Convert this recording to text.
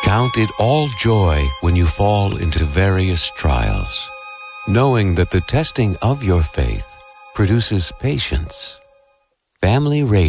Count it all joy when you fall into various trials, knowing that the testing of your faith produces patience. Family Radio.